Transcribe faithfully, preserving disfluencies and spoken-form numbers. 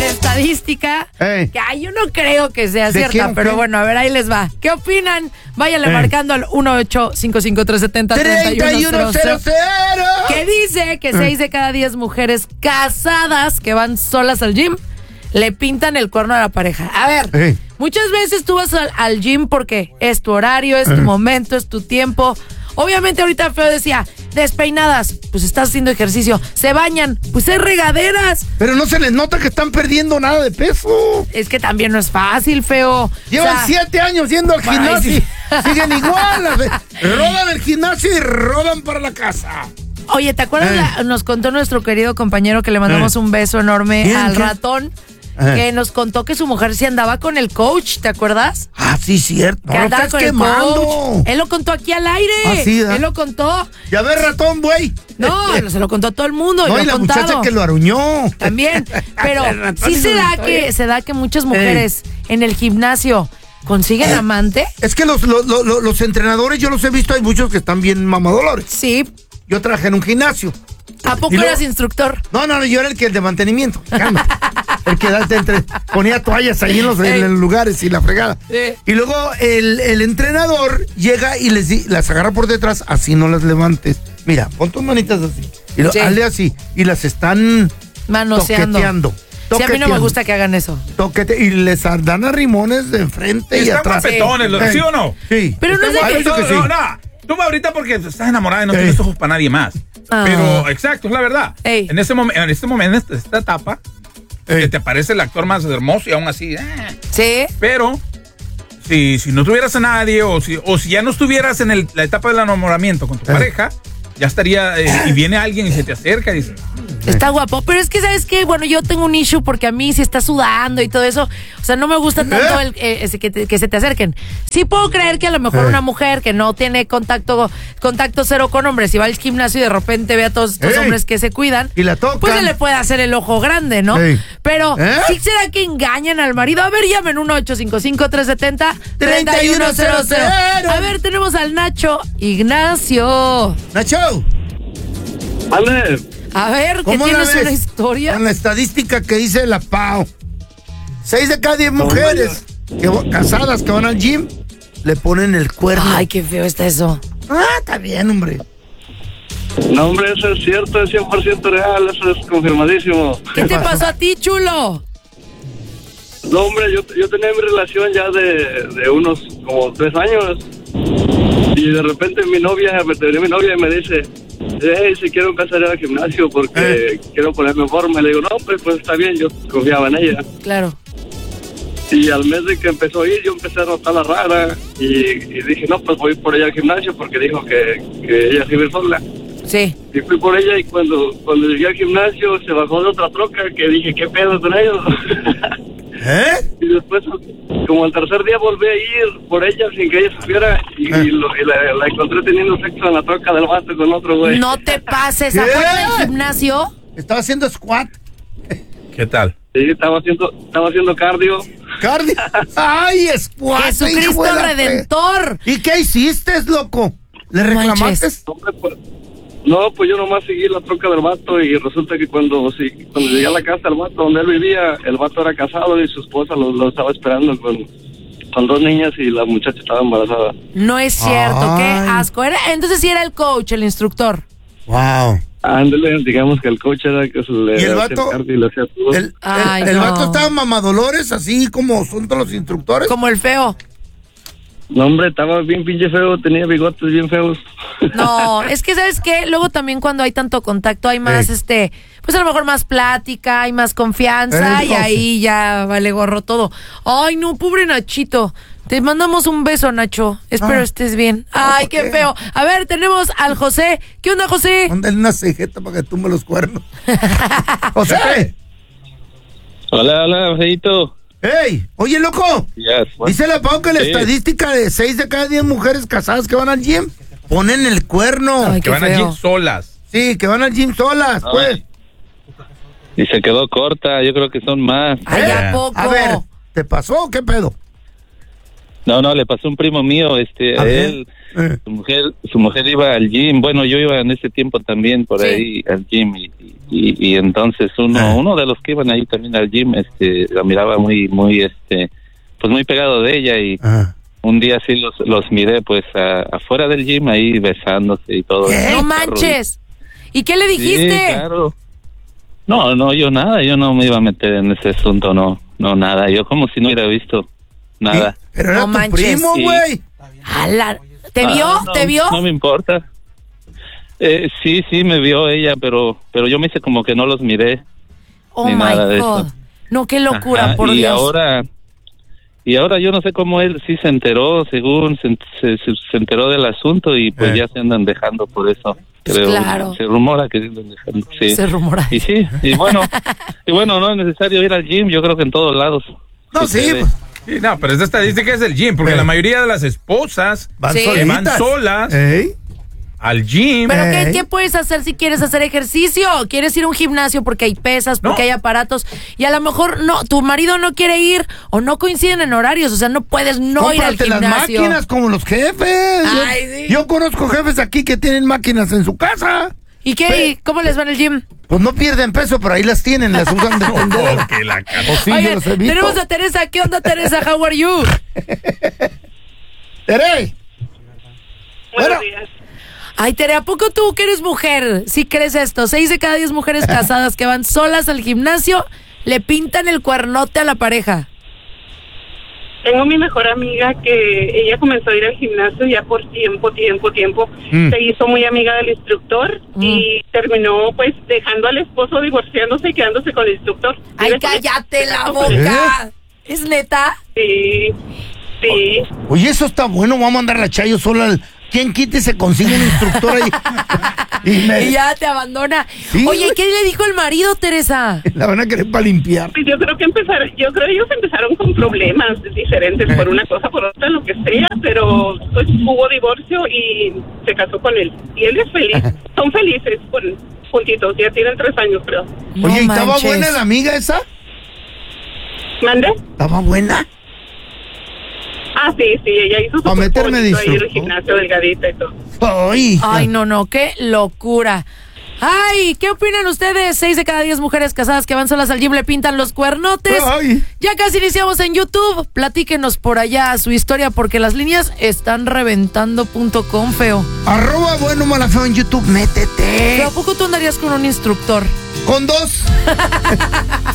estadística Ey. que ay, yo no creo que sea ¿De cierta, quién, pero qué? bueno, a ver, ahí les va. ¿Qué opinan? Váyanle Ey. marcando al uno ocho cinco cinco tres siete cero treinta y uno cero cero. que dice que seis de cada diez mujeres casadas que van solas al gym le pintan el cuerno a la pareja. A ver, Ey. muchas veces tú vas al, al gym porque es tu horario, es tu momento, es tu tiempo. Obviamente ahorita Feo decía, despeinadas, pues estás haciendo ejercicio. Se bañan, pues es regaderas. Pero no se les nota que están perdiendo nada de peso. Es que también no es fácil, Feo. Llevan O sea, siete años yendo al Ay, gimnasio. sí. Siguen igual. Rodan el gimnasio y rodan para la casa. Oye, ¿te acuerdas? Eh. La- nos contó nuestro querido compañero que le mandamos Eh. un beso enorme ¿Quién, al quién? ratón, Eh. que nos contó que su mujer se andaba con el coach, ¿te acuerdas? Ah, sí, cierto. No que lo andaba estás con el quemando. coach. Él lo contó aquí al aire. Ah, sí, ¿da? Él lo contó. Ya ves, ratón, güey. No, se lo contó a todo el mundo. No, lo y ha la contado. muchacha que lo aruñó. También. Pero El ratón sí hizo se una da historia. que se da que muchas mujeres en el gimnasio consiguen amante. Es que los, los, los, los entrenadores, yo los he visto, hay muchos que están bien mamadolores. Sí. Yo trabajé en un gimnasio. ¿A poco Y luego- eras instructor? No, no, no, yo era el que el de mantenimiento. Calma. El que da- te entre- ponía toallas ahí en los, en Ey. los lugares y la fregada. Sí. Y luego el, el entrenador llega y les di- las agarra por detrás, así no las levantes. Mira, pon tus manitas así. Y lo, Sí. hazle así. Y las están Manoseando. toqueteando. Sí, a mí no me toqueteando. gusta que hagan eso. Toquete, y les dan a rimones de enfrente y, Están atrás. guapetones, ¿lo- Ey. ¿sí o no? Sí. Pero no Están sé guapos, qué- yo No, que sí. no, no. Tú ahorita porque estás enamorada y no Ey. tienes ojos para nadie más. Ah. Pero, exacto, es la verdad. Ey. En este momento, en este momento, en esta, esta etapa, Ey. que te aparece el actor más hermoso y aún así, eh. Sí. Pero, si, si no tuvieras a nadie o si, o si ya no estuvieras en el- la etapa del enamoramiento con tu Eh. pareja, ya estaría, eh, y viene alguien y se te acerca y dice, Está guapo, pero es que, ¿sabes qué? Bueno, yo tengo un issue porque a mí si está sudando y todo eso, o sea, no me gusta tanto el, eh, ese que, te- que se te acerquen. Sí puedo creer que a lo mejor Eh. una mujer que no tiene contacto contacto cero con hombres y va al gimnasio y de repente ve a todos estos Ey. hombres que se cuidan, Y la tocan. pues se le puede hacer el ojo grande, ¿no? Ey. Pero, ¿Eh? ¿sí será que engañan al marido? A ver, llamen uno ocho cinco cinco tres siete cero tres uno cero cero. A ver, tenemos al Nacho Ignacio. Nacho, Vale, A ver, que ¿cómo la tienes ves? una historia. Con la estadística que dice la P A O. Seis de cada diez mujeres que, va- casadas que van al gym le ponen el cuerno. Ay, qué feo está eso. Ah, está bien, hombre. no hombre, eso es cierto, es cien por ciento real, eso es confirmadísimo. ¿Qué te pasó? pasó a ti, chulo? No hombre, yo, yo tenía mi relación ya de, de unos como tres años y de repente mi novia, me tenía mi novia y me dice, hey, si quiero empezar a ir al gimnasio porque Eh. quiero ponerme en forma. Le digo, no, pues, pues está bien, yo confiaba en ella. Claro. Y al mes de que empezó a ir, yo empecé a notarla rara y, y dije, no, pues voy por ella al gimnasio porque dijo que, que ella se iba a ir sola. Sí. Y fui por ella y cuando, cuando llegué al gimnasio se bajó de otra troca que dije, ¿qué pedo con ellos? ¿Eh? Y después, como al tercer día volví a ir por ella sin que ella supiera y, y lo- y la, la encontré teniendo sexo en la troca del vato con otro güey. No te pases. ¿Qué? ¿Afuera del gimnasio? Estaba haciendo squat. ¿qué tal? Sí, estaba haciendo, estaba haciendo cardio. Cardio. Ay, squat. Jesucristo hijo de la Redentor. fe. ¿Y qué hiciste, loco? ¿Le No reclamaste? manches. Hombre, pues, no, pues yo nomás seguí la troca del vato y resulta que cuando, sí, cuando llegué a la casa del vato donde él vivía, el vato era casado y su esposa lo, lo estaba esperando con, con dos niñas y la muchacha estaba embarazada. No es cierto. Qué Ay. asco. Era, entonces sí era el coach, el instructor. Wow. Ándale, digamos que el coach era que se le ¿Y el hacía vato? cardio y le hacía todo. El, el, Ay, el no. vato estaba mamadolores, así como son todos los instructores. Como el feo. No, hombre, estaba bien pinche feo, tenía bigotes bien feos. No, es que ¿sabes qué? Luego también cuando hay tanto contacto hay más, Ey. este, pues a lo mejor más plática, hay más confianza Ey, y ahí ya vale gorro todo. Ay, no, pobre Nachito. Te mandamos un beso, Nacho. Espero Ah. estés bien. Ay, ¿por qué qué? feo. A ver, tenemos al José. ¿Qué onda, José? Mándale una cejeta para que tumbe los cuernos. José. Hola, hola, Feito. ¡Ey! Oye, loco. Yes. Dice la P A O que la Sí. estadística de seis de cada diez mujeres casadas que van al gym ponen el cuerno. Ay, Que qué van feo. allí solas. Sí, que van al gym solas, Ay. pues. Y se quedó corta, yo creo que son más. Ay, ¿a Eh. poco? A ver, ¿te pasó o qué pedo? No, no, le pasó a un primo mío, este, a él, eh. su mujer, su mujer iba al gym. Bueno, yo iba en ese tiempo también por sí. ahí al gym y, y, y entonces uno, eh. uno de los que iban ahí también al gym, este, la miraba muy, muy, este, pues muy pegado de ella y eh. un día sí los, los miré, pues a, afuera del gym ahí besándose y todo. ¿Qué? No manches. ¿Y qué le dijiste? Sí, claro. No, no, yo nada, yo no me iba a meter en ese asunto, no, no nada. Yo como si no hubiera visto nada. ¿Sí? Pero era no tu manches. primo, güey. Sí. ¿Te vio? Ah, no, ¿Te vio? No me importa. Eh, sí, sí, me vio ella, pero pero yo me hice como que no los miré. Oh, ni my nada de God. eso. No, qué locura, Ajá, por y Dios. Ahora, y ahora yo no sé cómo él sí se enteró, según se, se, se enteró del asunto y pues eh. ya se andan dejando por eso. Creo, claro. Se rumora que se andan dejando. Sí. Se rumora. Y sí, y bueno, y bueno, no es necesario ir al gym, yo creo que en todos lados. No, sí, pues. Sí, no, pero esta estadística es el gym, porque ¿Eh? la mayoría de las esposas van, sí. van solas ¿Eh? al gym. ¿Pero qué, qué puedes hacer si quieres hacer ejercicio? ¿Quieres ir a un gimnasio porque hay pesas, porque no. hay aparatos? Y a lo mejor no, tu marido no quiere ir o no coinciden en horarios, o sea, no puedes no Cómprate ir al gimnasio. Las máquinas como los jefes. Ay, yo, sí. yo conozco jefes aquí que tienen máquinas en su casa. ¿Y qué? Pero, ¿cómo les va en el gym? Pues no pierden peso, pero ahí las tienen, las usan de tendero. Oh, que la o sí, Oye, yo los he visto. tenemos a Teresa. ¿Qué onda, Teresa? How are you? Tere. Buenos días. Ay, Tere, ¿a poco tú que eres mujer sí crees esto? Seis de cada diez mujeres casadas que van solas al gimnasio le pintan el cuernote a la pareja. Tengo mi mejor amiga que ella comenzó a ir al gimnasio ya por tiempo, tiempo, tiempo. Mm. Se hizo muy amiga del instructor mm. y terminó pues dejando al esposo, divorciándose y quedándose con el instructor. ¡Ay, cállate la boca! ¿Eh? ¿Es neta? Sí, sí. Oye, eso está bueno, vamos a mandar a la Chayo sola al... ¿Quién quite y se consigue un instructor ahí? y, me... y ya te abandona. ¿Sí? Oye, ¿qué le dijo el marido, Teresa? La van a querer para limpiar. Pues yo creo que empezaron, yo creo que ellos empezaron con problemas diferentes por una cosa, por otra, lo que sea, pero pues hubo divorcio y se casó con él. Y él es feliz, son felices con, juntitos, ya tienen tres años, creo. No Oye, ¿y estaba manches. buena la amiga esa? ¿Mande? ¿Estaba buena? Ah, sí, sí, ella hizo su a meterme ahí en el gimnasio delgadita y todo. Ay, Ay, no, no, qué locura. Ay, ¿qué opinan ustedes? Seis de cada diez mujeres casadas que van solas al gym le pintan los cuernotes. Ay. Ya casi iniciamos en YouTube. Platíquenos por allá su historia porque las líneas están reventando punto com, feo. Arroba bueno mala feo en YouTube, métete. ¿Pero a poco tú andarías con un instructor? Con dos.